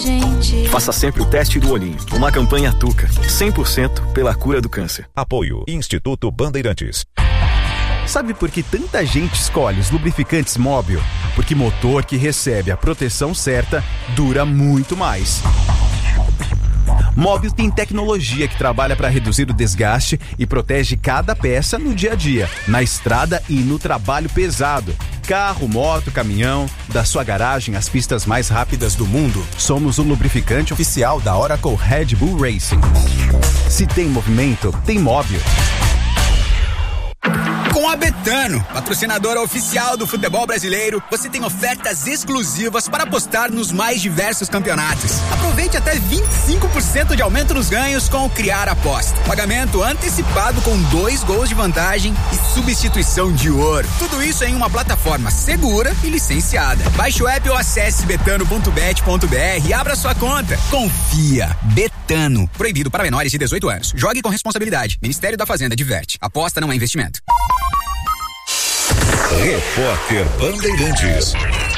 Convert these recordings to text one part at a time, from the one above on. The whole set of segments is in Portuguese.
gente. Faça sempre o teste do olhinho. Uma campanha Tuca, 100% pela cura do câncer. Apoio Instituto Bandeirantes. Sabe por que tanta gente escolhe os lubrificantes Móbil? Porque motor que recebe a proteção certa dura muito mais. Móbil tem tecnologia que trabalha para reduzir o desgaste e protege cada peça no dia a dia, na estrada e no trabalho pesado. Carro, moto, caminhão, da sua garagem às pistas mais rápidas do mundo, somos o lubrificante oficial da Oracle Red Bull Racing. Se tem movimento, tem Móbil. Com a Betano, patrocinadora oficial do futebol brasileiro, você tem ofertas exclusivas para apostar nos mais diversos campeonatos. Aproveite até 25% de aumento nos ganhos com o Criar Aposta. Pagamento antecipado com 2 gols de vantagem e substituição de ouro. Tudo isso em uma plataforma segura e licenciada. Baixe o app ou acesse betano.bet.br e abra sua conta. Confia. Betano. Proibido para menores de 18 anos. Jogue com responsabilidade. Ministério da Fazenda adverte. Aposta não é investimento. Repórter Bandeirantes.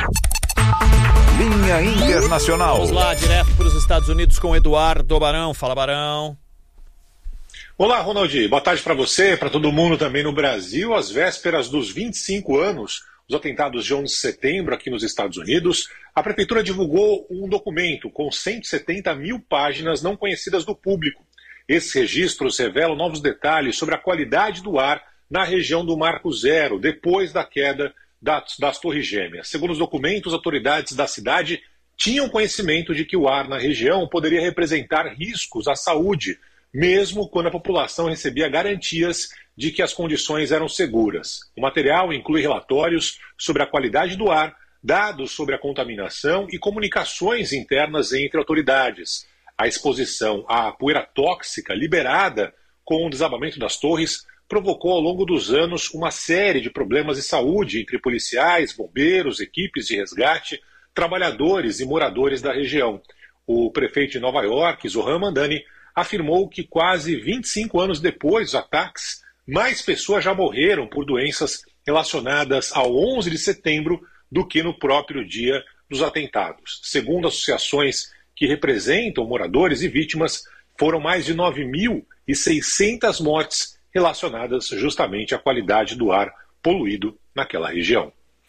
Linha Internacional. Vamos lá, direto para os Estados Unidos com Eduardo Barão. Fala, Barão. Olá, Ronaldi. Boa tarde para você, para todo mundo também no Brasil. Às vésperas dos 25 anos dos atentados de 11 de setembro aqui nos Estados Unidos, a Prefeitura divulgou um documento com 170 mil páginas não conhecidas do público. Esses registros revelam novos detalhes sobre a qualidade do ar na região do Marco Zero, depois da queda das Torres Gêmeas. Segundo os documentos, autoridades da cidade tinham conhecimento de que o ar na região poderia representar riscos à saúde, mesmo quando a população recebia garantias de que as condições eram seguras. O material inclui relatórios sobre a qualidade do ar, dados sobre a contaminação e comunicações internas entre autoridades. A exposição à poeira tóxica liberada com o desabamento das torres provocou ao longo dos anos uma série de problemas de saúde entre policiais, bombeiros, equipes de resgate, trabalhadores e moradores da região. O prefeito de Nova York, Zohran Mamdani, afirmou que quase 25 anos depois dos ataques, mais pessoas já morreram por doenças relacionadas ao 11 de setembro do que no próprio dia dos atentados. Segundo associações que representam moradores e vítimas, foram mais de 9.600 mortes relacionadas justamente à qualidade do ar poluído naquela região.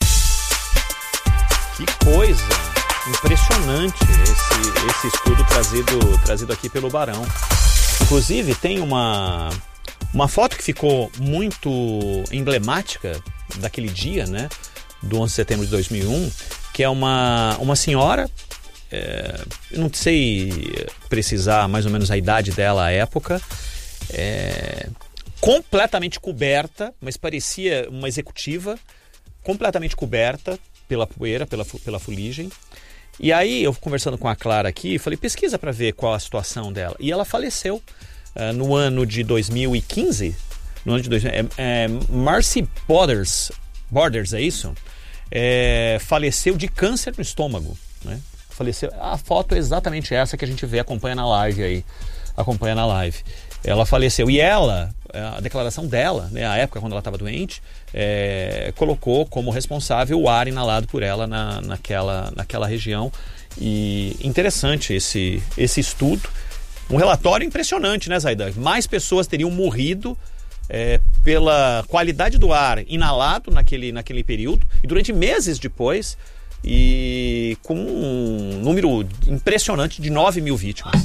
Que coisa impressionante esse estudo trazido aqui pelo Barão. Inclusive tem uma foto que ficou muito emblemática daquele dia, né, do 11 de setembro de 2001, que é uma senhora, eu não sei precisar mais ou menos a idade dela à época, completamente coberta, mas parecia uma executiva, completamente coberta pela poeira, pela fuligem. E aí, eu conversando com a Clara aqui, falei, pesquisa para ver qual a situação dela. E ela faleceu no ano de 2015. No ano de 2015, Marcy Borders, é isso? Faleceu de câncer no estômago, né? Faleceu. A foto é exatamente essa que a gente vê, acompanha na live aí. Ela faleceu. E ela, a declaração dela, né, à época, quando ela estava doente, colocou como responsável o ar inalado por ela naquela região. E interessante esse estudo. Um relatório impressionante, né, Zaidan? Mais pessoas teriam morrido pela qualidade do ar inalado naquele período, e durante meses depois, e com um número impressionante de 9 mil vítimas.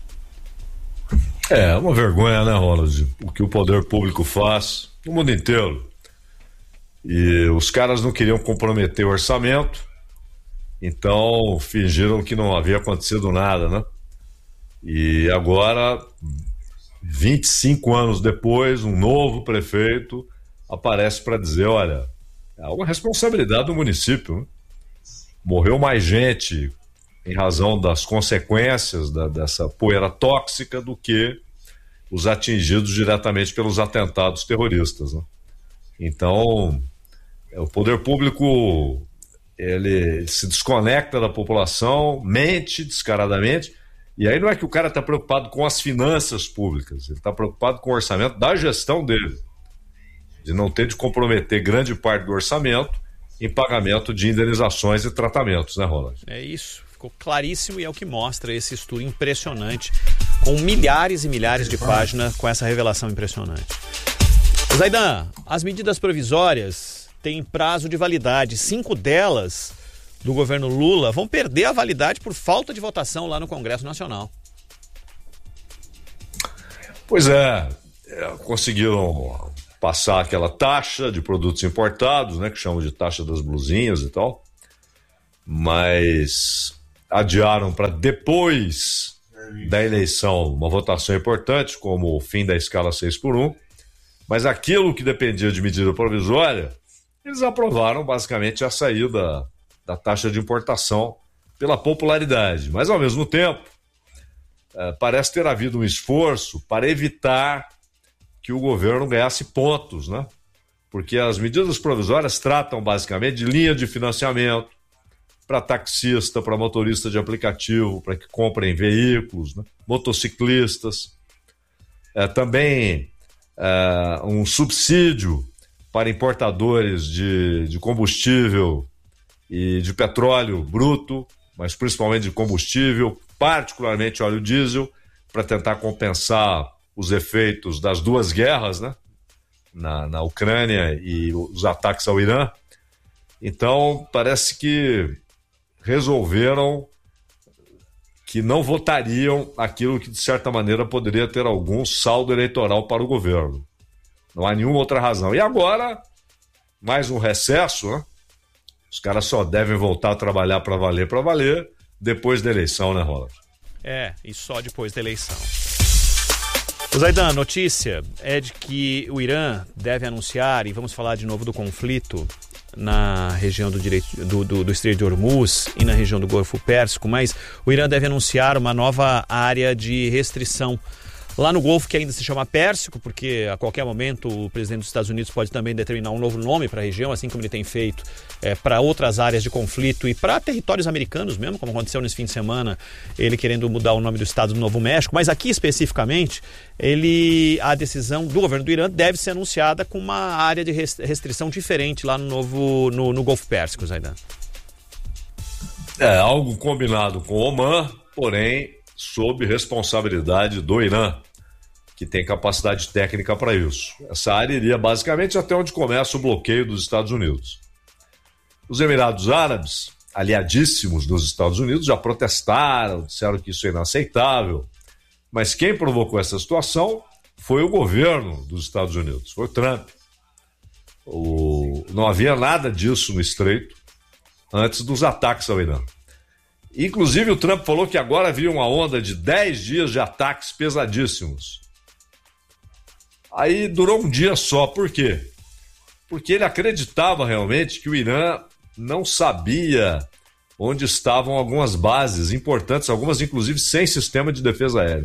É uma vergonha, né, Ronald? O que o poder público faz no mundo inteiro. E os caras não queriam comprometer o orçamento, então fingiram que não havia acontecido nada, né? E agora, 25 anos depois, um novo prefeito aparece para dizer, olha, é uma responsabilidade do município, né? Morreu mais gente em razão das consequências dessa poeira tóxica do que os atingidos diretamente pelos atentados terroristas, né? Então, o poder público, ele se desconecta da população, mente descaradamente, e aí não é que o cara está preocupado com as finanças públicas, ele está preocupado com o orçamento da gestão dele, de não ter de comprometer grande parte do orçamento em pagamento de indenizações e tratamentos, né, Roland? É isso. Ficou claríssimo e é o que mostra esse estudo impressionante, com milhares e milhares de páginas, com essa revelação impressionante. Zaidan, as medidas provisórias têm prazo de validade. 5 delas do governo Lula vão perder a validade por falta de votação lá no Congresso Nacional. Pois é, conseguiram passar aquela taxa de produtos importados, né, que chamam de taxa das blusinhas e tal, mas adiaram para depois da eleição uma votação importante, como o fim da escala 6x1, mas aquilo que dependia de medida provisória, eles aprovaram basicamente a saída da taxa de importação pela popularidade, mas ao mesmo tempo parece ter havido um esforço para evitar que o governo ganhasse pontos, né? Porque as medidas provisórias tratam basicamente de linha de financiamento para taxista, para motorista de aplicativo, para que comprem veículos, né? Motociclistas. Também um subsídio para importadores de combustível e de petróleo bruto, mas principalmente de combustível, particularmente óleo diesel, para tentar compensar os efeitos das duas guerras, né? Na Ucrânia e os ataques ao Irã. Então, parece que resolveram que não votariam aquilo que, de certa maneira, poderia ter algum saldo eleitoral para o governo. Não há nenhuma outra razão. E agora, mais um recesso, né? Os caras só devem voltar a trabalhar para valer, depois da eleição, né, Ronald? E só depois da eleição. Zaidan, a notícia é de que o Irã deve anunciar, e vamos falar de novo do conflito na região do Estreito de Hormuz e na região do Golfo Pérsico, mas o Irã deve anunciar uma nova área de restrição lá no Golfo, que ainda se chama Pérsico, porque a qualquer momento o presidente dos Estados Unidos pode também determinar um novo nome para a região, assim como ele tem feito para outras áreas de conflito e para territórios americanos mesmo, como aconteceu nesse fim de semana, ele querendo mudar o nome do estado do Novo México. Mas aqui especificamente, a decisão do governo do Irã deve ser anunciada com uma área de restrição diferente lá no Golfo Pérsico, Zaidan. Algo combinado com o Omã, porém sob responsabilidade do Irã, que tem capacidade técnica para isso. Essa área iria basicamente até onde começa o bloqueio dos Estados Unidos. Os Emirados Árabes, aliadíssimos dos Estados Unidos, já protestaram, disseram que isso é inaceitável, mas quem provocou essa situação foi o governo dos Estados Unidos, foi o Trump. Não havia nada disso no Estreito antes dos ataques ao Irã. Inclusive, o Trump falou que agora havia uma onda de 10 dias de ataques pesadíssimos. Aí durou um dia só. Por quê? Porque ele acreditava realmente que o Irã não sabia onde estavam algumas bases importantes, algumas inclusive sem sistema de defesa aérea.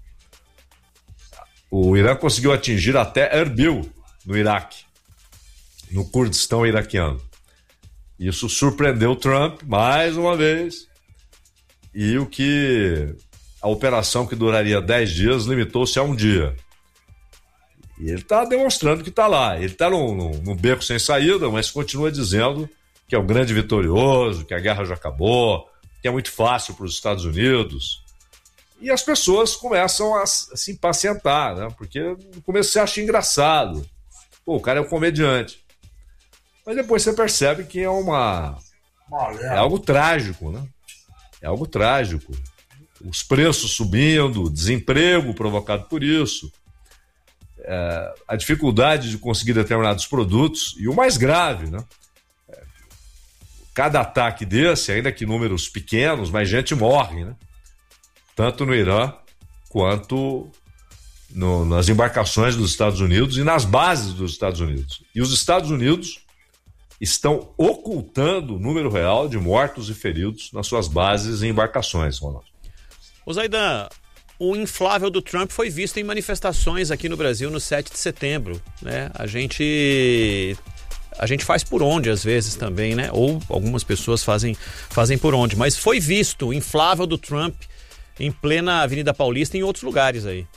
O Irã conseguiu atingir até Erbil, no Iraque, no Kurdistão iraquiano. Isso surpreendeu o Trump mais uma vez. E a operação que duraria 10 dias limitou-se a um dia. E ele está demonstrando que está lá. Ele está num beco sem saída, mas continua dizendo que é um grande vitorioso, que a guerra já acabou, que é muito fácil para os Estados Unidos. E as pessoas começam a se impacientar, né? Porque no começo você acha engraçado. Pô, o cara é um comediante. Mas depois você percebe que é algo trágico, né? É algo trágico. Os preços subindo, desemprego provocado por isso, a dificuldade de conseguir determinados produtos e o mais grave, né? Cada ataque desse, ainda que números pequenos, mas gente morre, né? Tanto no Irã quanto nas embarcações dos Estados Unidos e nas bases dos Estados Unidos. E os Estados Unidos estão ocultando o número real de mortos e feridos nas suas bases e embarcações, Ronaldo. Ô Zaidan, o inflável do Trump foi visto em manifestações aqui no Brasil no 7 de setembro, né? A gente faz por onde às vezes também, né? Ou algumas pessoas fazem por onde, mas foi visto o inflável do Trump em plena Avenida Paulista e em outros lugares aí.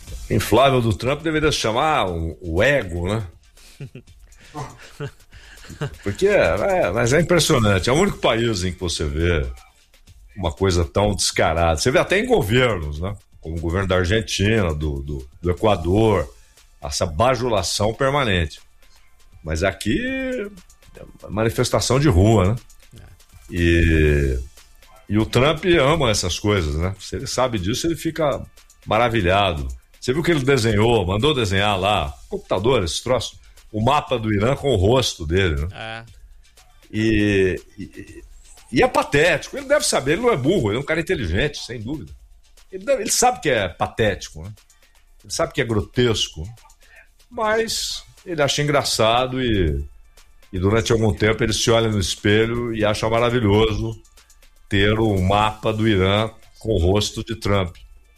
Inflável do Trump deveria se chamar o ego, né? Porque mas é impressionante. É o único país em que você vê uma coisa tão descarada. Você vê até em governos, né? Como o governo da Argentina, do Equador, essa bajulação permanente. Mas aqui é manifestação de rua, né? E o Trump ama essas coisas, né? Se ele sabe disso, ele fica maravilhado. Você viu que ele desenhou, mandou desenhar lá, computador, esse troço, o mapa do Irã com o rosto dele, né? E é patético. Ele deve saber, ele não é burro, ele é um cara inteligente, sem dúvida. Ele sabe que é patético, né? Ele sabe que é grotesco, mas ele acha engraçado e durante algum tempo ele se olha no espelho e acha maravilhoso ter o mapa do Irã com o rosto de Trump.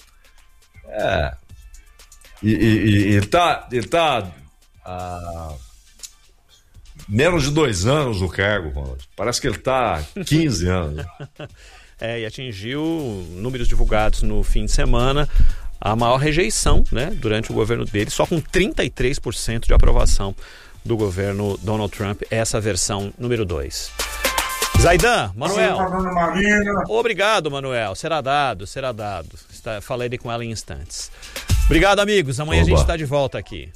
E ele tá menos de 2 anos no cargo, Ronald. Parece que ele tá 15 anos. E atingiu números divulgados no fim de semana a maior rejeição, né, durante o governo dele, só com 33% de aprovação do governo Donald Trump, essa versão número 2. Zaidan, Manuel. Obrigado, Manuel. Será dado. Falei com ela em instantes. Obrigado, amigos. Amanhã a gente está de volta aqui.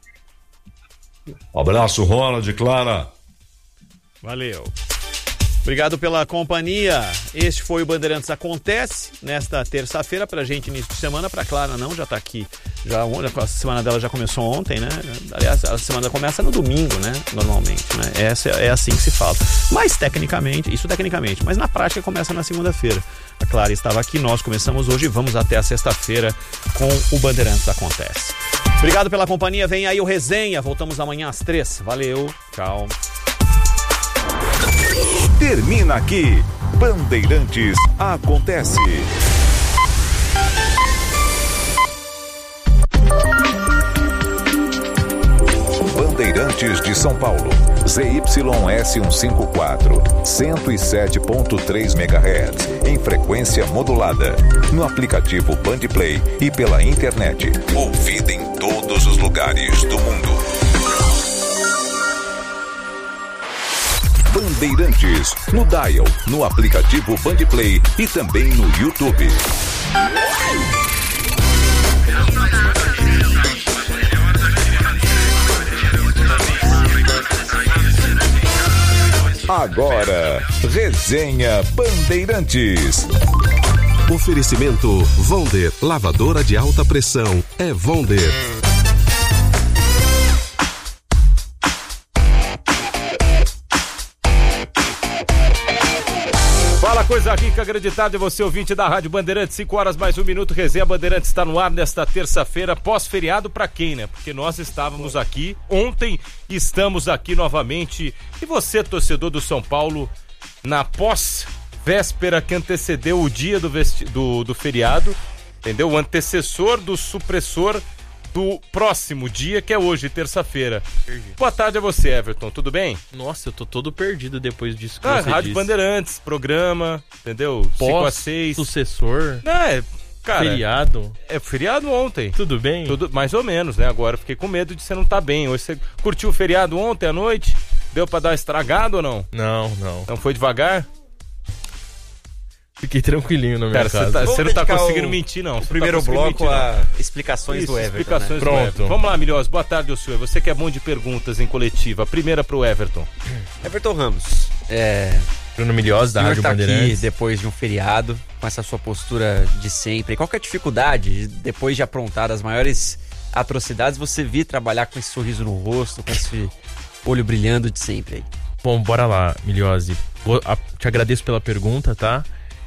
Um abraço, Ronald, Clara. Valeu. Obrigado pela companhia. Este foi o Bandeirantes Acontece nesta terça-feira, pra gente início de semana, pra Clara não, já tá aqui. A semana dela já começou ontem, né? Aliás, a semana começa no domingo, né? Normalmente, né? É assim que se fala. Mas tecnicamente, mas na prática começa na segunda-feira. A Clara estava aqui, nós começamos hoje e vamos até a sexta-feira com o Bandeirantes Acontece. Obrigado pela companhia, vem aí o Resenha, voltamos amanhã às 3. Valeu, tchau. Termina aqui, Bandeirantes Acontece. Bandeirantes de São Paulo, ZYS 154, 107.3 MHz, em frequência modulada, no aplicativo Bandplay e pela internet, ouvida em todos os lugares do mundo. Bandeirantes, no Dial, no aplicativo Bandplay e também no YouTube. Agora, Resenha Bandeirantes. Oferecimento Vonder, lavadora de alta pressão, é Vonder. Fala, coisa rica, grande tarde, você ouvinte da Rádio Bandeirantes, 5 horas mais 1 minuto, Resenha Bandeirantes está no ar nesta terça-feira, pós-feriado pra quem, né? Porque nós estávamos aqui ontem, estamos aqui novamente, e você, torcedor do São Paulo, na pós-véspera que antecedeu o dia do feriado, entendeu? O antecessor do supressor do próximo dia, que é hoje, terça-feira. Boa tarde a você, Everton, tudo bem? Nossa, eu tô todo perdido depois disso que você Rádio disse. Bandeirantes, programa, entendeu? 5 a 6. Sucessor. Cara, feriado. É feriado ontem. Tudo bem? Tudo, mais ou menos, né? Agora eu fiquei com medo de você não estar bem. Hoje você curtiu o feriado ontem à noite? Deu pra dar uma estragada ou não? Não. Não foi devagar? Fiquei tranquilinho na minha casa. Você não tá conseguindo mentir, não. O primeiro bloco, explicações do Everton. Explicações né? do Everton. Vamos lá, Milhosa. Boa tarde, o senhor. Você que é bom de perguntas em coletiva. A primeira pro Everton. Everton Ramos. Bruno Milhosa, da Rádio Bandeirantes. Aqui depois de um feriado, com essa sua postura de sempre. Qual que é a dificuldade, depois de aprontar as maiores atrocidades, você vir trabalhar com esse sorriso no rosto, com esse olho brilhando de sempre aí? Bom, bora lá, Milhosa. Te agradeço pela pergunta, tá?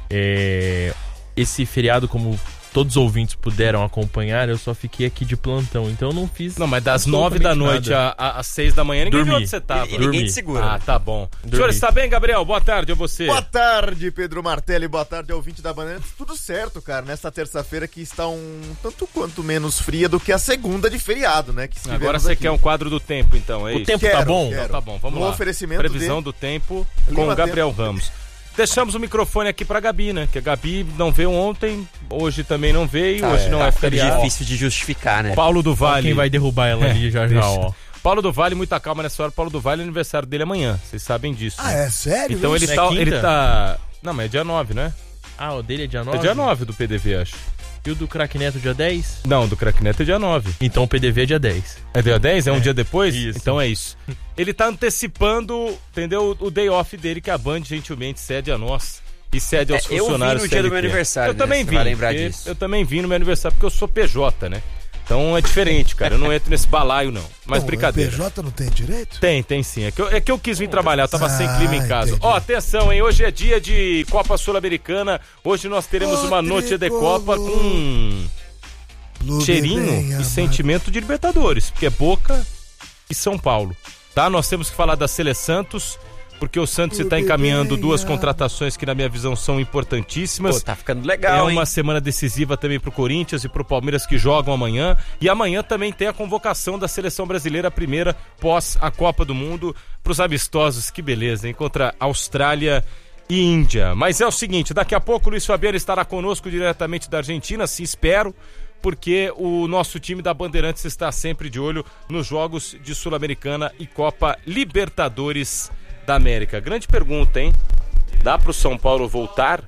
Esse feriado, como todos os ouvintes puderam acompanhar, eu só fiquei aqui de plantão, então eu não fiz. Não, mas das 9 da noite às 6 da manhã, ninguém viu onde você tava. Ninguém te segura. Ah, tá bom. O senhor está bem, Gabriel? Boa tarde a você. Boa tarde, Pedro Martelli. Boa tarde, ouvinte da Bandeirantes. Tudo certo, cara, nesta terça-feira que está um tanto quanto menos fria do que a segunda de feriado, né? Que agora você quer um quadro do tempo, então, é isso? O tempo tá bom? Então tá bom, vamos no lá. Oferecimento previsão do tempo com o Gabriel Ramos. Deixamos o microfone aqui pra Gabi, né? Que a Gabi não veio ontem, hoje também não veio, hoje não é feriado. Difícil de justificar, né? Paulo do Vale. Quem vai derrubar ela ali já, ó. Paulo do Vale, muita calma nessa hora. Paulo do Vale, aniversário dele amanhã. Vocês sabem disso. Ah, né? é sério? Então ele tá. Não, mas é dia 9, né? Ah, o dele é dia 9? É dia 9 do PDV, acho. E o do Craque Neto dia 10? Não, do Craque Neto é dia 9. Então o PDV é dia 10. É dia 10? É um dia depois? Isso. Então é isso. Ele tá antecipando, entendeu? O day off dele, que a Band gentilmente cede a nós. E cede aos funcionários. Eu vi no dia do meu aniversário. Eu também vi. Vai lembrar disso. Eu também vi no meu aniversário, porque eu sou PJ, né? Então é diferente, cara. Eu não entro nesse balaio, não. Mas brincadeira. O PJ não tem direito? Tem sim. É que eu quis vir trabalhar, eu tava sem clima em casa. Ó, atenção, hein? Hoje é dia de Copa Sul-Americana. Hoje nós teremos uma noite de Copa com cheirinho e sentimento de Libertadores, porque é Boca e São Paulo, tá? Nós temos que falar da Sele Santos, porque o Santos está encaminhando duas contratações que na minha visão são importantíssimas. Pô, tá ficando legal, É uma semana decisiva também pro Corinthians e pro Palmeiras, que jogam amanhã. E amanhã também tem a convocação da Seleção Brasileira, a primeira pós a Copa do Mundo, pros amistosos. Que beleza, hein? Contra Austrália e Índia. Mas é o seguinte, daqui a pouco o Luiz Fabiano estará conosco diretamente da Argentina, assim espero, porque o nosso time da Bandeirantes está sempre de olho nos jogos de Sul-Americana e Copa Libertadores da América. Grande pergunta, hein? Dá pro São Paulo voltar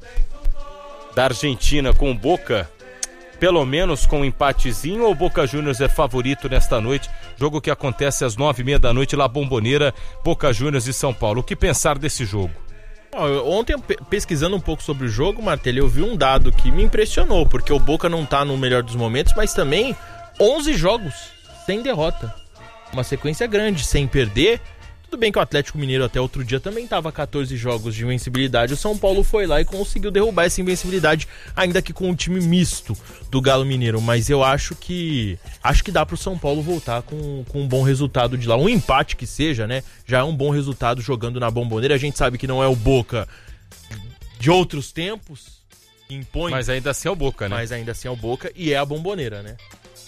da Argentina com o Boca, pelo menos com um empatezinho, ou o Boca Juniors é favorito nesta noite? Jogo que acontece às 9h30 da noite, lá Bombonera, Boca Juniors e São Paulo. O que pensar desse jogo? Ontem, pesquisando um pouco sobre o jogo, Martelli, eu vi um dado que me impressionou, porque o Boca não tá no melhor dos momentos, mas também 11 jogos sem derrota. Uma sequência grande, sem perder. Tudo bem que o Atlético Mineiro até outro dia também tava 14 jogos de invencibilidade. O São Paulo foi lá e conseguiu derrubar essa invencibilidade, ainda que com um time misto do Galo Mineiro. Mas eu acho que dá pro São Paulo voltar com um bom resultado de lá. Um empate que seja, né? Já é um bom resultado jogando na Bombonera. A gente sabe que não é o Boca de outros tempos, que impõe. Mas ainda assim é o Boca, né? Mas ainda assim é o Boca e é a Bombonera, né?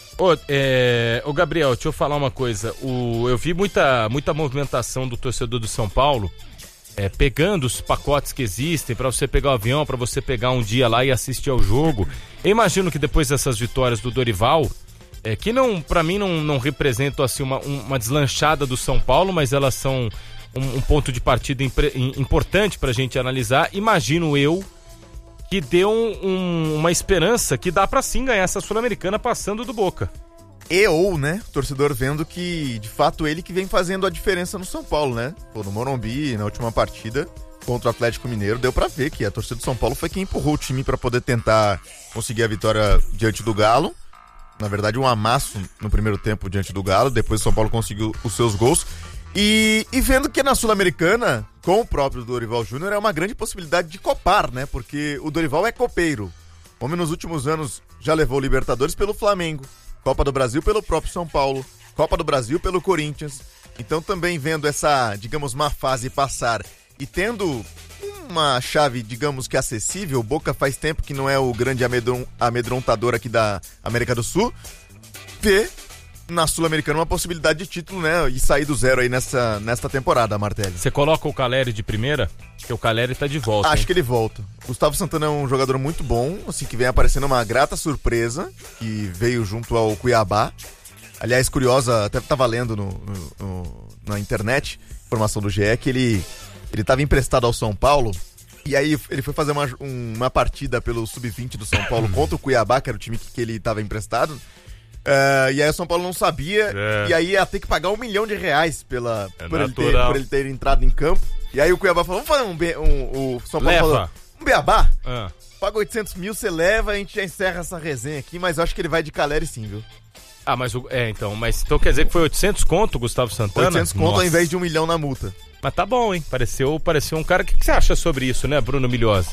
Ô Gabriel, deixa eu falar uma coisa. Eu vi muita movimentação do torcedor do São Paulo, pegando os pacotes que existem para você pegar o avião, para você pegar um dia lá e assistir ao jogo. Eu imagino que depois dessas vitórias do Dorival, que não, para mim não representam assim uma deslanchada do São Paulo, mas elas são um ponto de partida importante pra gente analisar. Imagino eu que deu uma esperança que dá pra sim ganhar essa Sul-Americana passando do Boca. Né, o torcedor vendo que, de fato, ele que vem fazendo a diferença no São Paulo, né? Pô, no Morumbi, na última partida contra o Atlético Mineiro, deu pra ver que a torcida do São Paulo foi quem empurrou o time pra poder tentar conseguir a vitória diante do Galo. Na verdade, um amasso no primeiro tempo diante do Galo, depois o São Paulo conseguiu os seus gols. E vendo que na Sul-Americana, com o próprio Dorival Júnior, é uma grande possibilidade de copar, né? Porque o Dorival é copeiro. O homem nos últimos anos já levou Libertadores pelo Flamengo, Copa do Brasil pelo próprio São Paulo, Copa do Brasil pelo Corinthians. Então também vendo essa, digamos, má fase passar e tendo uma chave, digamos que acessível, o Boca faz tempo que não é o grande amedrontador aqui da América do Sul, vê na Sul-Americana uma possibilidade de título, né? E sair do zero aí nesta temporada, Martelli. Você coloca o Caleri de primeira? Porque o Caleri tá de volta. Acho que ele volta. Gustavo Santana é um jogador muito bom, assim, que vem aparecendo uma grata surpresa, que veio junto ao Cuiabá. Aliás, curiosa, até tava lendo na internet, informação do GE, que ele tava emprestado ao São Paulo, e aí ele foi fazer uma partida pelo Sub-20 do São Paulo contra o Cuiabá, que era o time que ele tava emprestado. E aí o São Paulo não sabia, e aí ia ter que pagar R$1 milhão por ele ter entrado em campo. E aí o Cuiabá falou, vamos fazer o São Paulo falou, um beabá? Paga 800 mil, você leva, a gente já encerra essa resenha aqui, mas eu acho que ele vai de Caleri sim, viu? Ah, mas então quer dizer que foi 800 conto, Gustavo Santana? 800 conto ao invés de 1 milhão na multa. Mas tá bom, hein? Pareceu um cara. O que você acha sobre isso, né, Bruno Milhose?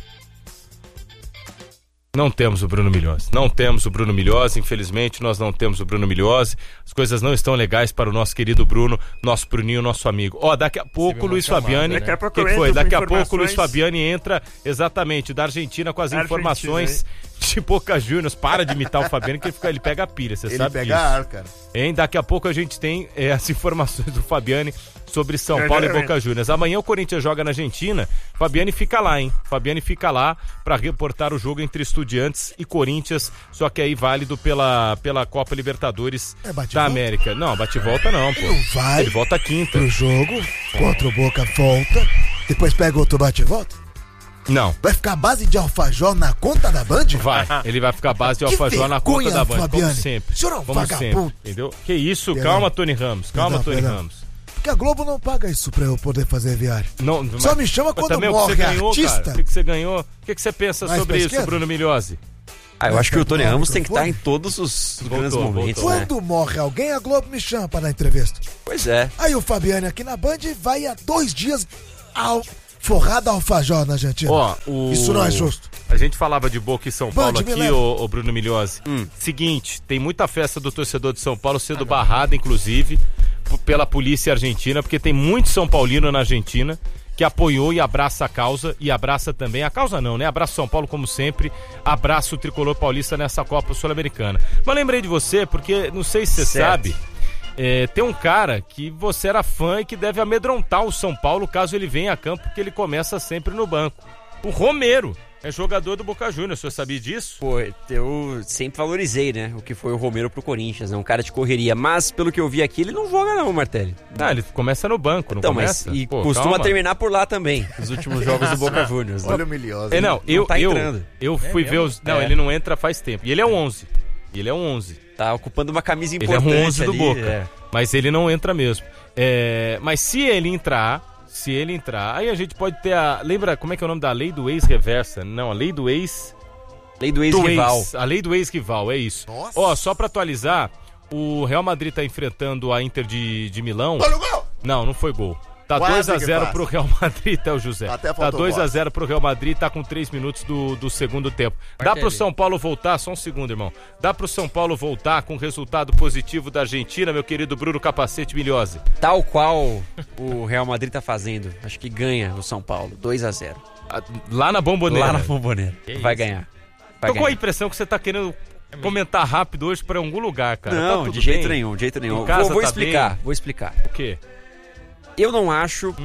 Não temos o Bruno Milhose, infelizmente nós não temos o Bruno Milhose. As coisas não estão legais para o nosso querido Bruno, nosso Bruninho, nosso amigo. Daqui a pouco o Luiz Fabiani, Daqui a pouco o Luiz Fabiani entra exatamente da Argentina com as informações de Boca Juniors. Para de imitar o Fabiano, que ele pega a pilha, você sabe disso. Ele pega ar, cara. Hein? Daqui a pouco a gente tem as informações do Fabiani sobre São Paulo e Boca Juniors. Amanhã o Corinthians joga na Argentina, Fabiani fica lá, hein? Fabiani fica lá pra reportar o jogo entre Estudiantes e Corinthians, só que aí válido pela Copa Libertadores da América. Não, bate-volta não, pô. Não vai. Ele volta quinta. Pro jogo, contra o Boca volta, depois pega outro bate-volta? Não. Vai ficar a base de alfajor na conta da Band? Vai, ele vai ficar a base de alfajor na conta da Band, Fabiani. como sempre. O senhor é um como vagabundo. sempre, entendeu? Que isso, Perdão. calma, Tony Ramos, calma, Tony Ramos. Porque a Globo não paga isso pra eu poder fazer viagem. Não, Só me chama quando também morre o que você ganhou, artista. cara? O que você ganhou? O que você pensa Mais sobre pra isso, esquerda? Bruno Milhozzi? Eu acho que o Tony Ramos tem que estar em todos os grandes momentos, né? Quando morre alguém, a Globo me chama pra dar entrevista. Pois é. Aí o Fabiani aqui na Band vai há 2 dias forrado alfajor na Argentina. Isso não é justo. A gente falava de Boca e São Paulo Band, aqui, ô Bruno Milhozzi. Seguinte, tem muita festa do torcedor de São Paulo sendo barrada, inclusive, pela polícia argentina, porque tem muito São Paulino na Argentina que apoiou e abraça a causa, e abraça também, a causa não, né? Abraça São Paulo como sempre, abraça o tricolor paulista nessa Copa Sul-Americana. Mas lembrei de você, porque não sei se você sabe, tem um cara que você era fã e que deve amedrontar o São Paulo caso ele venha a campo, porque ele começa sempre no banco. O Romero é jogador do Boca Juniors, o senhor sabia disso? Pô, eu sempre valorizei, né, o que foi o Romero pro Corinthians, né, um cara de correria, mas pelo que eu vi aqui, ele não joga não, Martelli. Ah, ele começa no banco, não então, começa? Mas, e pô, costuma calma. terminar por lá também, os últimos jogos do Boca Juniors. Né? Olha o Milhozzi. Não, eu fui ver os... Não, ele não entra faz tempo. E ele é um 11. Ele é um 11. Tá ocupando uma camisa importante. Ele é um 11 do ali, Boca. Mas ele não entra mesmo. Mas se ele entrar, aí a gente pode ter a... Lembra como é que é o nome da lei do ex-reversa? Não, a lei do ex... Lei do ex-rival. A lei do ex-rival, é isso. Ó, só pra atualizar, o Real Madrid tá enfrentando a Inter de Milão. Olha o gol! Não foi gol. Tá 2-0 pro Real Madrid, tá o José. Tá 2-0 pro Real Madrid, tá com 3 minutos do segundo tempo. Dá pro São Paulo voltar, só um segundo, irmão. Dá pro São Paulo voltar com resultado positivo da Argentina, meu querido Bruno Capacete Milhozzi. Tal qual o Real Madrid tá fazendo. Acho que ganha o São Paulo, 2-0. Lá na Bomboneira. Lá na Bomboneira. Vai ganhar. Tô com a impressão que você tá querendo comentar rápido hoje pra algum lugar, cara. Não, tá de jeito nenhum, de jeito nenhum. Vou explicar. O quê? Eu não acho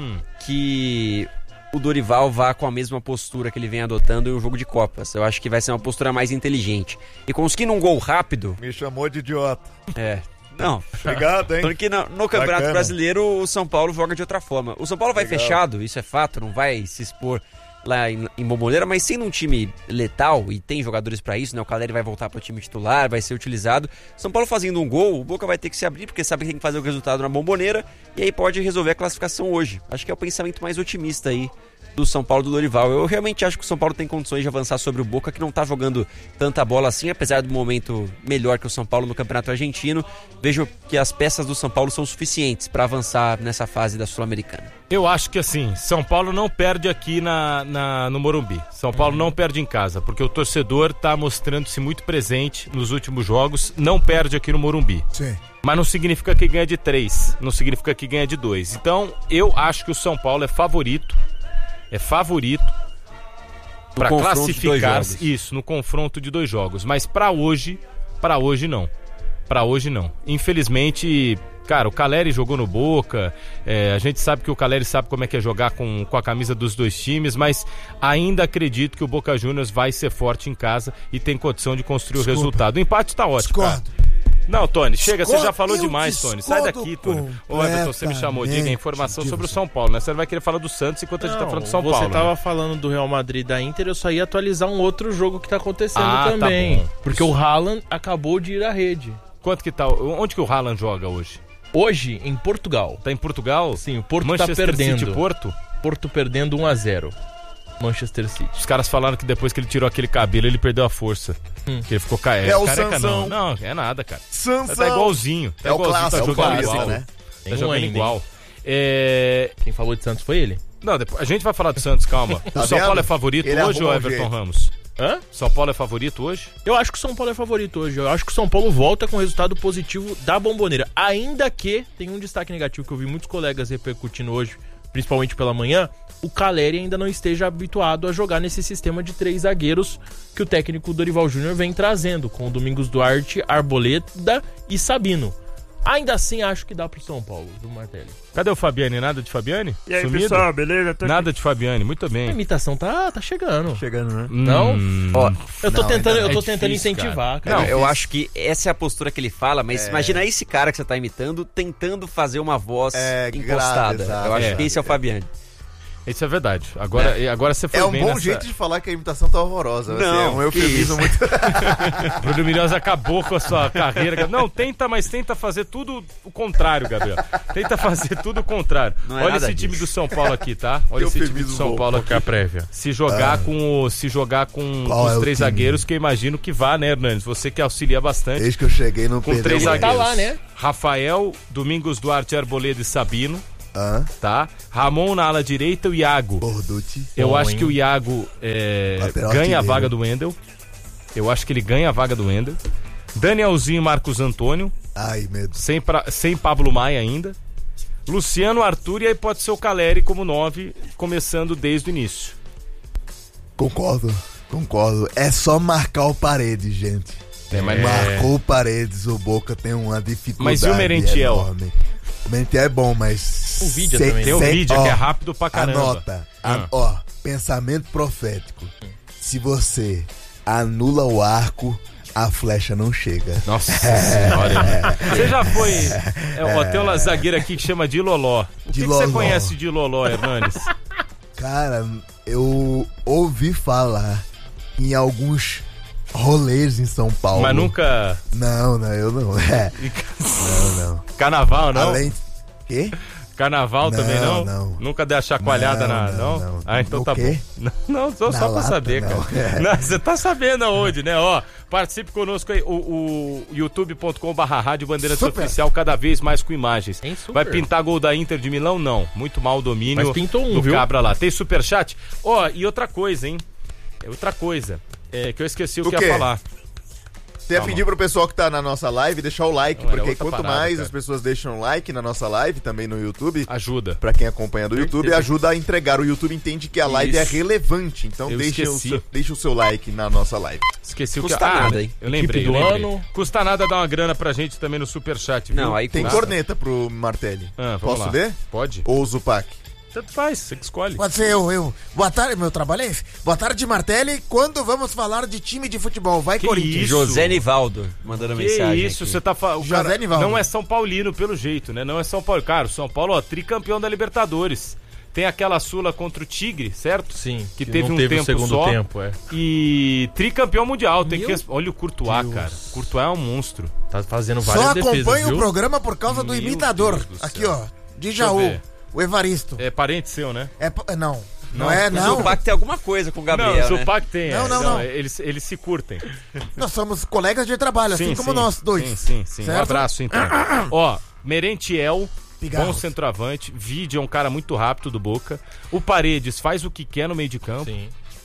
que o Dorival vá com a mesma postura que ele vem adotando em um jogo de Copas. Eu acho que vai ser uma postura mais inteligente. E conseguindo um gol rápido... Me chamou de idiota. Não. Obrigado, hein? Porque no Campeonato Brasileiro o São Paulo joga de outra forma. O São Paulo vai fechado, isso é fato, não vai se expor lá em Bomboneira, mas sendo um time letal, e tem jogadores pra isso, né? O Caleri vai voltar pro time titular, vai ser utilizado. São Paulo fazendo um gol, o Boca vai ter que se abrir, porque sabe que tem que fazer o resultado na Bomboneira, e aí pode resolver a classificação hoje. Acho que é o pensamento mais otimista aí do São Paulo do Dorival. Eu realmente acho que o São Paulo tem condições de avançar sobre o Boca, que não tá jogando tanta bola assim, apesar do momento melhor que o São Paulo no Campeonato Argentino. Vejo que as peças do São Paulo são suficientes para avançar nessa fase da Sul-Americana. Eu acho que assim, São Paulo não perde aqui no Morumbi. São Paulo não perde em casa, porque o torcedor tá mostrando-se muito presente nos últimos jogos, não perde aqui no Morumbi. Sim. Mas não significa que ganha de 3, não significa que ganha de 2. Então, eu acho que o São Paulo é favorito para classificar isso no confronto de 2 jogos, mas para hoje não. Infelizmente, cara, o Caleri jogou no Boca, a gente sabe que o Caleri sabe como é que é jogar com a camisa dos 2 times, mas ainda acredito que o Boca Juniors vai ser forte em casa e tem condição de construir o resultado. O empate tá ótimo, cara. Não, Tony, chega, você já falou demais, Tony. Sai daqui, Tony. Ô, Everton, você me chamou, diga a informação sobre o São Paulo, né? Você não vai querer falar do Santos enquanto a gente tá falando do São Paulo. Você tava falando do Real Madrid da Inter, eu só ia atualizar um outro jogo que tá acontecendo também. Tá bom. Porque o Haaland acabou de ir à rede. Quanto que tá? Onde que o Haaland joga hoje? Hoje, em Portugal. Tá em Portugal? Sim, o Porto Manchester tá perdendo. City, Porto? Porto perdendo 1-0. Manchester City. Os caras falaram que depois que ele tirou aquele cabelo, ele perdeu a força. Que ele ficou É o careca. Sansão. Não, é nada, cara. Sansão. Tá igualzinho. É o clássico, tá jogando igual, né? Tá jogando ainda, igual. Quem falou de Santos foi ele? Não, a gente vai falar do Santos, calma. O São Paulo é favorito hoje ou Everton Ramos? São Paulo é favorito hoje? Eu acho que o São Paulo é favorito hoje. Eu acho que o São Paulo volta com resultado positivo da Bomboneira. Ainda que tem um destaque negativo que eu vi muitos colegas repercutindo hoje principalmente pela manhã, o Calleri ainda não esteja habituado a jogar nesse sistema de 3 zagueiros que o técnico Dorival Júnior vem trazendo, com o Domingos Duarte, Arboleda e Sabino. Ainda assim, acho que dá pro São Paulo, viu, Martelli? Cadê o Fabiani? Nada de Fabiani? E aí, pessoal, beleza? Nada de Fabiani, muito bem. A imitação tá chegando. Chegando, né? Não? Ó, eu tô tentando difícil, incentivar, cara. Não, eu acho que essa é a postura que ele fala, mas imagina esse cara que você tá imitando tentando fazer uma voz impostada. grave, eu acho que esse é o Fabiani. Isso é verdade. Agora você foi bem bom nessa... jeito de falar que a imitação tá horrorosa. Não, é um eufemismo muito... Bruno Minhosa acabou com a sua carreira. Não, tenta fazer tudo o contrário, Gabriel. Tenta fazer tudo o contrário. Olha esse time do São Paulo aqui, tá? Olha esse time do São Paulo aqui. A prévia. Se jogar com os 3 zagueiros, que eu imagino que vá, né, Hernandes? Você que auxilia bastante. Desde que eu cheguei no com 3 zagueiros. Tá lá, né? Rafael, Domingos Duarte, Arboleda e Sabino. Tá? Ramon na ala direita, o Iago. Eu acho que o Iago ganha a vaga do Wendel. Eu acho que ele ganha a vaga do Wendel. Danielzinho e Marcos Antônio. Ai, medo. Sem Pablo Maia ainda. Luciano, Arthur e aí pode ser o Calleri como 9, começando desde o início. Concordo. É só marcar o Paredes, gente. Marcou o Paredes, o Boca tem uma dificuldade. Mas e o Merentiel? Enorme. O Merentiel é bom, mas... O vídeo também. Tem o vídeo que é rápido pra caramba. Anota. Pensamento profético. Se você anula o arco, a flecha não chega. Nossa senhora. Você já foi... tem uma zagueira aqui que chama de Loló. O que você conhece de Loló, Hernandes? Cara, eu ouvi falar em alguns rolês em São Paulo. Mas nunca... Não, eu não. Não. Carnaval, não? Quê? Carnaval também não? Não. Nunca deu a chacoalhada não? Ah, então tá bom. Não, só pra saber, cara. Não, você tá sabendo aonde, né? Ó, participe conosco aí, o youtube.com/Rádio Bandeirantes Oficial, cada vez mais com imagens. Vai pintar gol da Inter de Milão? Não. Muito mal o domínio. Mas pintou do viu? Cabra lá. Tem superchat? Ó, e outra coisa, hein? Que eu esqueci o que ia falar. Você ia pedir pro pessoal que tá na nossa live deixar o like, porque quanto mais as pessoas deixam like na nossa live, também no YouTube, ajuda. Pra quem acompanha do YouTube, ajuda a entregar. O YouTube entende que a live é relevante, então deixa o seu like na nossa live. Esqueci o que... Custa nada, hein? Eu lembrei. Custa nada dar uma grana pra gente também no superchat, viu? Não, aí tem corneta pro Martelli. Posso ler? Pode. Ou o Zupac? Tanto faz, você que escolhe. Pode ser eu. Boa tarde, meu trabalho é esse. Boa tarde, Martelli. Quando vamos falar de time de futebol? Vai, Corinthians. José Nivaldo mandando mensagem. Isso, você tá falando. José Nivaldo. Não é São Paulino, pelo jeito, né? Não é São Paulo. Cara, o São Paulo, tricampeão da Libertadores. Tem aquela Sula contra o Tigre, certo? Sim. Que teve um tempo segundo só. Tempo, E tricampeão mundial. Olha o Courtois, cara. Courtois é um monstro. Tá fazendo várias defesas, Só acompanha o programa por causa do imitador. Aqui, ó. De Jaú. O Evaristo. É parente seu, né? Não. Não. O Zupac tem alguma coisa com o Gabriel, Não, o Zupac tem. Não. Eles se curtem. Nós somos colegas de trabalho, assim como nós dois. Sim. Um abraço, então. Ó, Merentiel, bom centroavante. Vide é um cara muito rápido do Boca. O Paredes faz o que quer no meio de campo. Sim.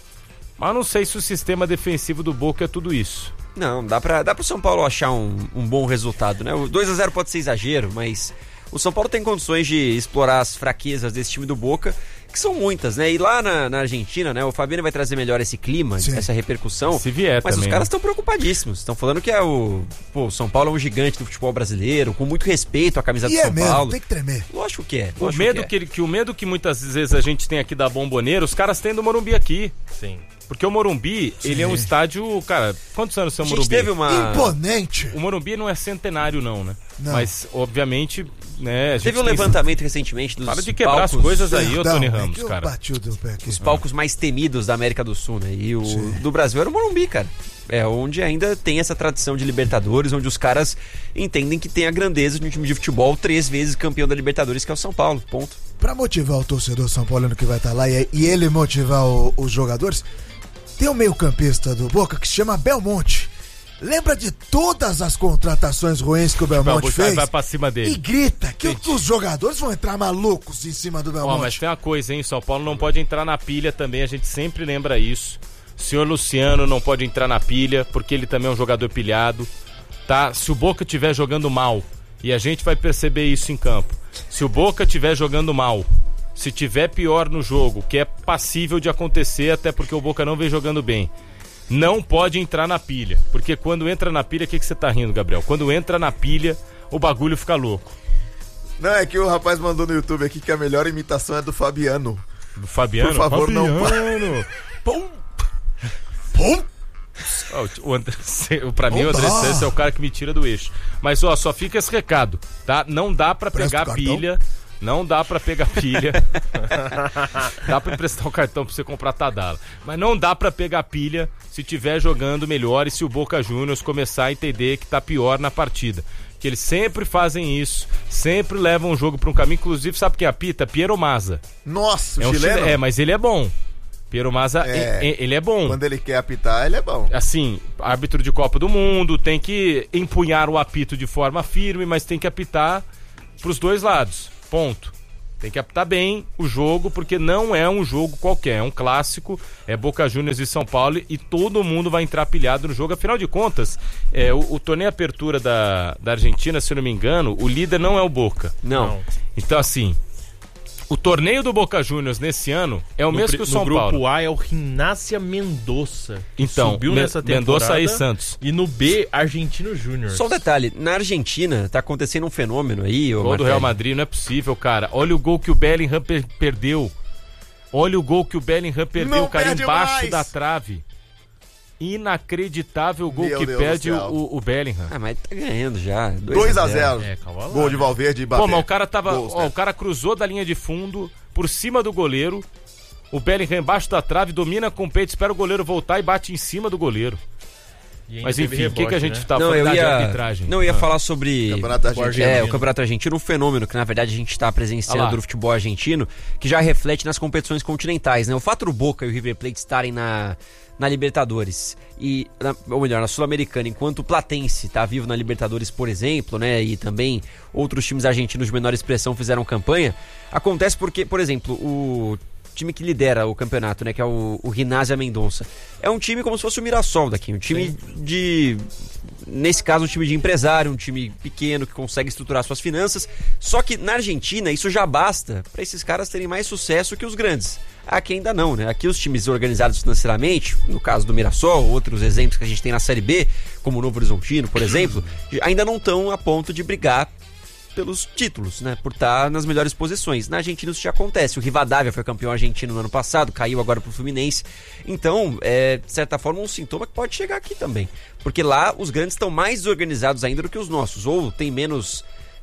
Mas não sei se o sistema defensivo do Boca é tudo isso. Não, dá pro São Paulo achar um bom resultado, né? O 2-0 pode ser exagero, mas... O São Paulo tem condições de explorar as fraquezas desse time do Boca, que são muitas, né? E lá na Argentina, né? O Fabiano vai trazer melhor esse clima, essa repercussão. Se vier mas também, os caras estão preocupadíssimos. Estão falando que o São Paulo é um gigante do futebol brasileiro, com muito respeito à camisa do São Paulo. Tem que tremer. Lógico que é. O medo que muitas vezes a gente tem aqui da Bomboneira, os caras têm do Morumbi aqui. Sim. Porque o Morumbi, ele é um estádio... Cara, quantos anos tem o Morumbi? Teve uma... Imponente! O Morumbi não é centenário, não, né? Não. Mas, obviamente, né... Teve um levantamento recentemente dos Para de quebrar as coisas aí, ô Tony Ramos, cara. Os palcos mais temidos da América do Sul, né? E o do Brasil era o Morumbi, cara. É onde ainda tem essa tradição de Libertadores, onde os caras entendem que tem a grandeza de um time de futebol 3 vezes campeão da Libertadores, que é o São Paulo, ponto. Pra motivar o torcedor são paulino que vai estar lá e ele motivar os jogadores... Tem um meio-campista do Boca que se chama Belmonte. Lembra de todas as contratações ruins que o Belmonte fez? Vai pra cima dele. E grita que os jogadores vão entrar malucos em cima do Belmonte. Mas tem uma coisa, hein? São Paulo não pode entrar na pilha também, a gente sempre lembra isso. O senhor Luciano não pode entrar na pilha, porque ele também é um jogador pilhado. Tá? Se o Boca estiver jogando mal, e a gente vai perceber isso em campo. Se o Boca estiver jogando mal, se tiver pior no jogo, que é passível de acontecer, até porque o Boca não vem jogando bem, não pode entrar na pilha. Porque quando entra na pilha, o que você tá rindo, Gabriel? Quando entra na pilha, o bagulho fica louco. Não, é que o rapaz mandou no YouTube aqui que a melhor imitação é do Fabiano. Do Fabiano? Por favor, Fabiano. não... Pum! Pum! Pra mim, o André Santos é o cara que me tira do eixo. Mas, ó, só fica esse recado, tá? Não dá pra pegar pilha. Não dá pra pegar pilha. Dá pra emprestar o cartão pra você comprar Tadala. Mas não dá pra pegar pilha se tiver jogando melhor e se o Boca Juniors começar a entender que tá pior na partida. Que eles sempre fazem isso, sempre levam o jogo pra um caminho. Inclusive, sabe quem apita? Piero Mazza. Nossa, o chileno? Mas ele é bom. Piero Mazza, ele é bom. Quando ele quer apitar, ele é bom. Assim, árbitro de Copa do Mundo, tem que empunhar o apito de forma firme, mas tem que apitar pros dois lados. Ponto. Tem que apitar bem o jogo, porque não é um jogo qualquer, é um clássico, é Boca Juniors e São Paulo, e todo mundo vai entrar pilhado no jogo. Afinal de contas, o torneio Apertura da Argentina, se eu não me engano, o líder não é o Boca. Não. Então, assim, o torneio do Boca Juniors nesse ano é o mesmo que o São Paulo. No grupo A é o Rinácia Mendoza. Então, subiu nessa temporada. Mendoza e Santos. E no B, Argentino Júnior. Só um detalhe, na Argentina tá acontecendo um fenômeno aí. Gol do Real Madrid, não é possível, cara. Olha o gol que o Bellingham perdeu. Olha o gol que o Bellingham perdeu, não cara, embaixo mais. da trave. Inacreditável o gol Meu que Deus perde do céu. o Bellingham. Ah, mas tá ganhando já. 2-0. Calma lá. Gol de Valverde e Mbappé. Pô, mas o cara tava. Gols, ó, né? o cara cruzou da linha de fundo, por cima do goleiro. O Bellingham embaixo da trave, domina com o peito, espera o goleiro voltar e bate em cima do goleiro. Mas enfim, o que a gente tá falando de arbitragem? Não, eu ia falar sobre Campeonato Argentino. o Campeonato Argentino, um fenômeno que na verdade a gente está presenciando no futebol argentino, que já reflete nas competições continentais, né? O fato do Boca e o River Plate estarem na Libertadores ou melhor, na Sul-Americana, enquanto o Platense tá vivo na Libertadores, por exemplo, né? E também outros times argentinos de menor expressão fizeram campanha. Acontece porque, por exemplo, o time que lidera o campeonato, né, que é o Rinácia Mendoza, é um time como se fosse o Mirassol daqui, um time nesse caso um time de empresário, um time pequeno que consegue estruturar suas finanças, só que na Argentina isso já basta para esses caras terem mais sucesso que os grandes. Aqui ainda não, né? Aqui os times organizados financeiramente, no caso do Mirassol, outros exemplos que a gente tem na Série B, como o Novo Horizontino, por exemplo, ainda não estão a ponto de brigar pelos títulos, né? Por estar nas melhores posições. Na Argentina isso já acontece. O Rivadavia foi campeão argentino no ano passado, caiu agora pro Fluminense. Então, de certa forma, um sintoma que pode chegar aqui também. Porque lá os grandes estão mais organizados ainda do que os nossos. Ou tem menos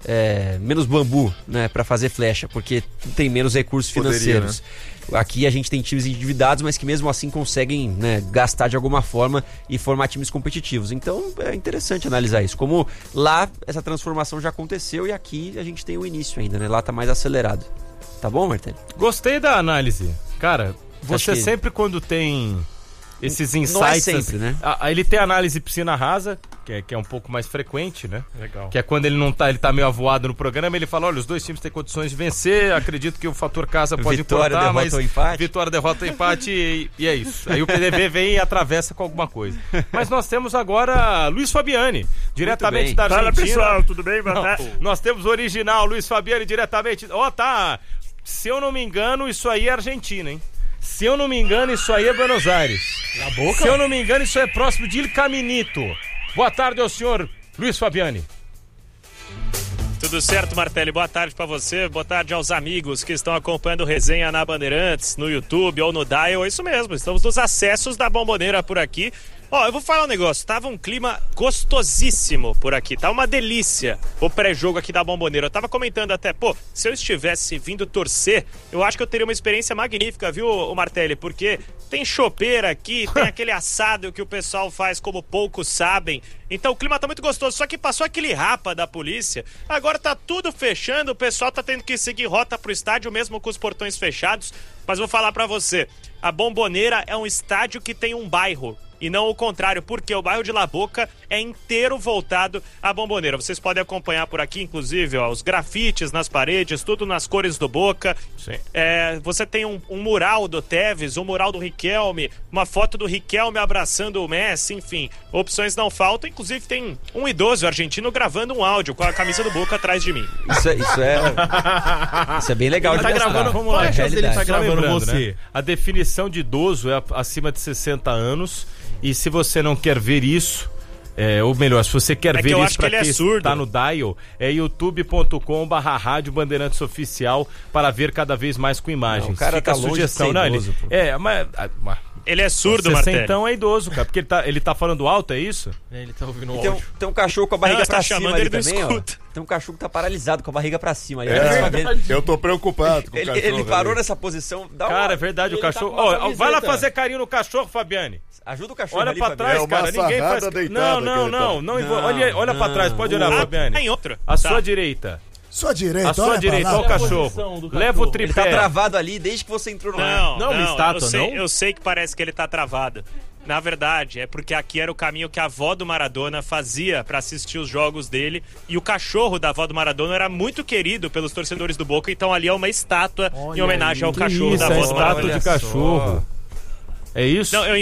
bambu, né, para fazer flecha, porque tem menos recursos financeiros. Né? Aqui a gente tem times endividados, mas que mesmo assim conseguem, né, gastar de alguma forma e formar times competitivos. Então é interessante analisar isso. Como lá essa transformação já aconteceu e aqui a gente tem o início ainda, né? Lá tá mais acelerado. Tá bom, Martelli? Gostei da análise. Cara, você sempre quando tem esses insights... Não é sempre, né? Ele tem análise piscina rasa, que é um pouco mais frequente, né? Legal. Que é quando ele não tá, ele tá meio avoado no programa, ele fala, olha, os dois times têm condições de vencer, acredito que o fator casa pode importar, mas vitória, derrota ou empate e é isso. Aí o PDV vem e atravessa com alguma coisa. Mas nós temos agora Luiz Fabiani, diretamente da Argentina. Fala, pessoal, tudo bem? Nós temos o original Luiz Fabiani diretamente... tá, se eu não me engano, isso aí é Argentina, hein? Se eu não me engano, isso aí é Buenos Aires. Na boca? Se eu não me engano, isso é próximo de Il Caminito. Boa tarde ao senhor Luiz Fabiani. Tudo certo, Martelli? Boa tarde pra você, boa tarde aos amigos que estão acompanhando Resenha na Bandeirantes, no YouTube ou no Dial. É isso mesmo, estamos nos acessos da Bomboneira por aqui. Eu vou falar um negócio, tava um clima gostosíssimo por aqui, tá uma delícia o pré-jogo aqui da Bomboneira. Eu tava comentando até, se eu estivesse vindo torcer, eu acho que eu teria uma experiência magnífica, viu, Martelli? Porque tem chopeira aqui, tem aquele assado que o pessoal faz como poucos sabem. Então o clima tá muito gostoso, só que passou aquele rapa da polícia, agora tá tudo fechando, o pessoal tá tendo que seguir rota pro estádio mesmo com os portões fechados. Mas vou falar pra você, a Bombonera é um estádio que tem um bairro. E não o contrário, porque o bairro de La Boca é inteiro voltado à Bombonera. Vocês podem acompanhar por aqui, inclusive, ó, os grafites nas paredes, tudo nas cores do Boca. Sim. Você tem um mural do Tevez, um mural do Riquelme, uma foto do Riquelme abraçando o Messi, enfim. Opções não faltam, inclusive tem um idoso argentino gravando um áudio com a camisa do Boca atrás de mim. Isso é bem legal. Ele tá gravando, vamos lá, ele tá gravando você. né? A definição de idoso é acima de 60 anos. E se você não quer ver isso, ou melhor, se você quer ver isso para quem está no dial, é youtube.com/Rádio Bandeirantes Oficial para ver cada vez mais com imagens. Não, o cara fica tá a sugestão, longe de ser idoso, mas ele é surdo, Martelli. Então é idoso, cara, porque ele tá falando alto, é isso? Ele tá ouvindo o áudio. Tem um cachorro com a barriga pra cima ali também, ó. Escuta. Tem um cachorro que tá paralisado com a barriga pra cima ali. Eu tô preocupado com o cachorro. Ele parou nessa posição. Cara, é verdade, o cachorro... vai lá fazer carinho no cachorro, Fabiane. Ajuda o cachorro. Olha ali, pra trás, cara. Ninguém faz. Olha pra trás. Pode olhar, Fabiane. Tem outro. A sua direita. Sua direita, a sua direita, olha o cachorro. Leva o tripé. Ele tá travado ali desde que você entrou no ar. Não, uma estátua, eu sei que parece que ele tá travado. Na verdade, é porque aqui era o caminho que a avó do Maradona fazia pra assistir os jogos dele. E o cachorro da avó do Maradona era muito querido pelos torcedores do Boca. Então ali é uma estátua em homenagem ao cachorro da avó do Maradona. Estátua de cachorro. É isso? Não, eu